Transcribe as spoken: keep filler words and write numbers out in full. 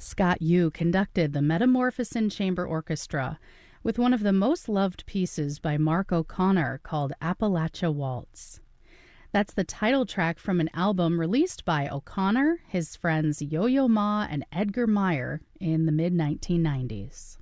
Scott Yu conducted the Metamorphosin Chamber Orchestra with one of the most loved pieces by Mark O'Connor called Appalachia Waltz. That's the title track from an album released by O'Connor, his friends Yo-Yo Ma and Edgar Meyer in the mid nineteen nineties.